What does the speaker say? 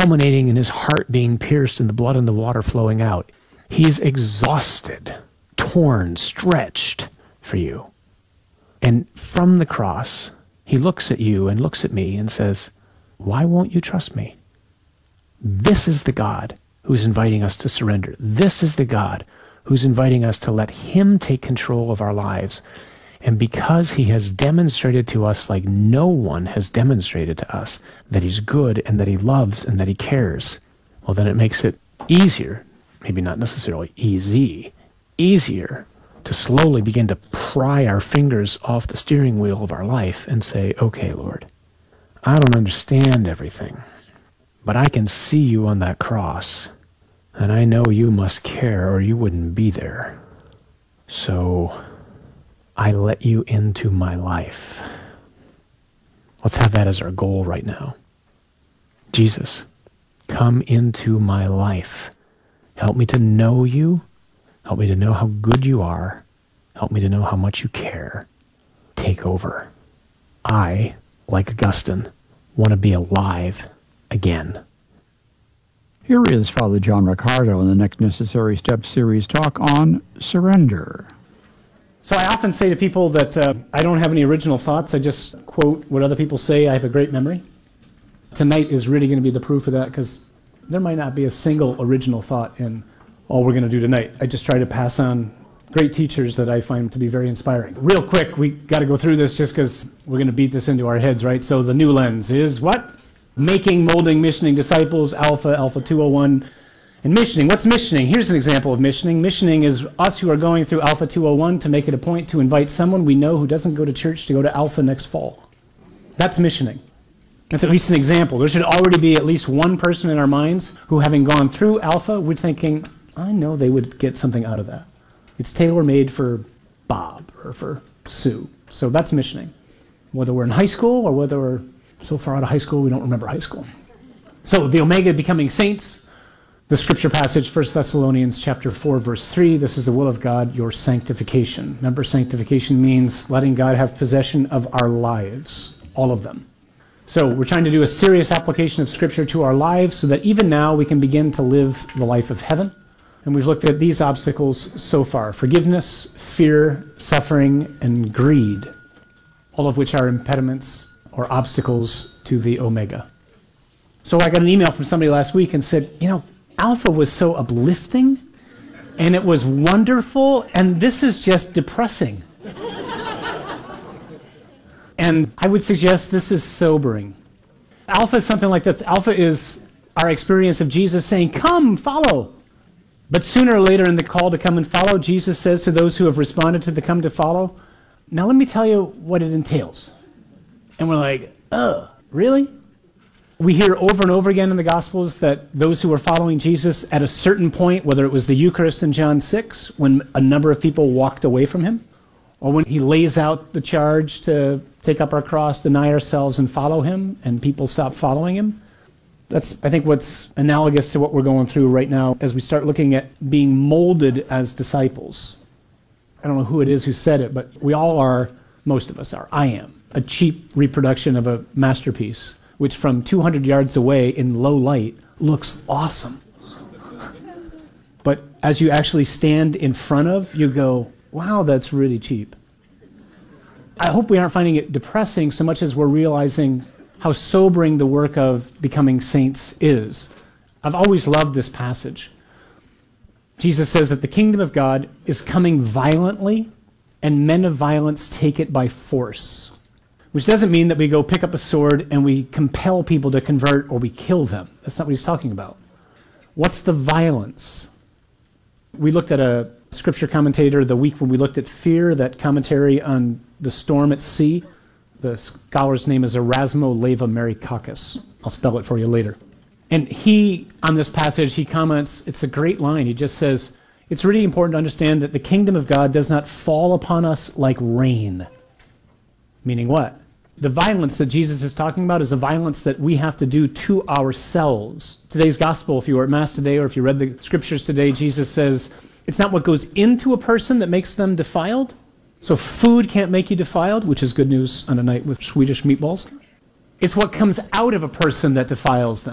culminating in his heart being pierced and the blood and the water flowing out. He's exhausted, torn, stretched for you. And from the cross, he looks at you and looks at me and says, why won't you trust me? This is the God who's inviting us to surrender. This is the God who's inviting us to let him take control of our lives. And because he has demonstrated to us like no one has demonstrated to us that he's good and that he loves and that he cares, well, then it makes it easier, maybe not necessarily easier to slowly begin to pry our fingers off the steering wheel of our life and say, okay, Lord, I don't understand everything, but I can see you on that cross, and I know you must care or you wouldn't be there. So I let you into my life. Let's have that as our goal right now. Jesus, come into my life. Help me to know you. Help me to know how good you are. Help me to know how much you care. Take over. I, like Augustine, want to be alive again. Here is Father John Riccardo in the Next Necessary Step series talk on surrender. So I often say to people that I don't have any original thoughts. I just quote what other people say. I have a great memory. Tonight is really going to be the proof of that, because there might not be a single original thought in all we're going to do tonight. I just try to pass on great teachers that I find to be very inspiring. Real quick, we got to go through this just because we're going to beat this into our heads, right? So the new lens is what? Making, molding, missioning disciples, Alpha 201. And missioning, what's missioning? Here's an example of missioning. Missioning is us who are going through Alpha 201 to make it a point to invite someone we know who doesn't go to church to go to Alpha next fall. That's missioning. That's at least an example. There should already be at least one person in our minds who, having gone through Alpha, we're thinking, I know they would get something out of that. It's tailor-made for Bob or for Sue. So that's missioning. Whether we're in high school or whether we're so far out of high school we don't remember high school. So the Omega, becoming saints, the scripture passage, 1 Thessalonians chapter 4, verse 3, this is the will of God, your sanctification. Remember, sanctification means letting God have possession of our lives, all of them. So we're trying to do a serious application of scripture to our lives so that even now we can begin to live the life of heaven. And we've looked at these obstacles so far: forgiveness, fear, suffering, and greed, all of which are impediments or obstacles to the Omega. So I got an email from somebody last week and said, Alpha was so uplifting, and it was wonderful, and this is just depressing. And I would suggest this is sobering. Alpha is something like this. Alpha is our experience of Jesus saying, come, follow. But sooner or later in the call to come and follow, Jesus says to those who have responded to the come to follow, now let me tell you what it entails. And we're like, really? We hear over and over again in the Gospels that those who were following Jesus at a certain point, whether it was the Eucharist in John 6, when a number of people walked away from him, or when he lays out the charge to take up our cross, deny ourselves, and follow him, and people stop following him. That's, I think, what's analogous to what we're going through right now as we start looking at being molded as disciples. I don't know who it is who said it, but we all are, most of us are. I am a cheap reproduction of a masterpiece, which from 200 yards away in low light looks awesome. But as you actually stand in front of, you go, wow, that's really cheap. I hope we aren't finding it depressing so much as we're realizing how sobering the work of becoming saints is. I've always loved this passage. Jesus says that the kingdom of God is coming violently, and men of violence take it by force. Which doesn't mean that we go pick up a sword and we compel people to convert or we kill them. That's not what he's talking about. What's the violence? We looked at a scripture commentator the week when we looked at fear, that commentary on the storm at sea. The scholar's name is Erasmo Leva Marikakis. I'll spell it for you later. And he, on this passage, he comments, it's a great line. He just says, it's really important to understand that the kingdom of God does not fall upon us like rain. Meaning what? The violence that Jesus is talking about is a violence that we have to do to ourselves. Today's gospel, if you were at Mass today or if you read the scriptures today, Jesus says, it's not what goes into a person that makes them defiled. So food can't make you defiled, which is good news on a night with Swedish meatballs. It's what comes out of a person that defiles them.